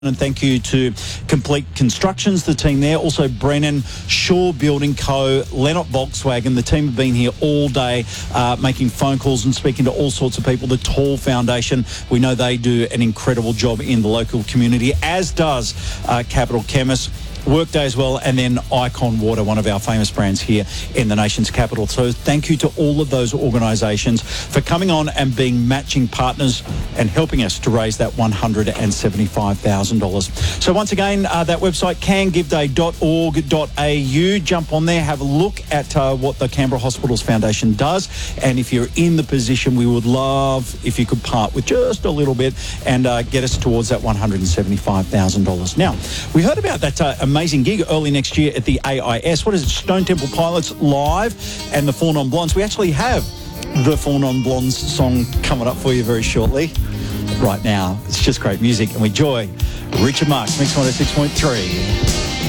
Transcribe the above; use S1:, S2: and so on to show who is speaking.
S1: And thank you to Complete Constructions, the team there. Also Brennan, Shaw Building Co., Lennox Volkswagen. The team have been here all day making phone calls and speaking to all sorts of people. The Tall Foundation, we know they do an incredible job in the local community, as does Capital Chemists. Workday as well, and then Icon Water, one of our famous brands here in the nation's capital. So thank you to all of those organisations for coming on and being matching partners and helping us to raise that $175,000. So once again, that website, cangiveday.org.au. Jump on there, have a look at what the Canberra Hospitals Foundation does. And if you're in the position, we would love if you could part with just a little bit and get us towards that $175,000. Now, we heard about that amazing gig early next year at the AIS. What is it? Stone Temple Pilots live and the Four Non Blondes. We actually have the Four Non Blondes song coming up for you very shortly. Right now, it's just great music, and we enjoy Richard Marx, Mix 106.3.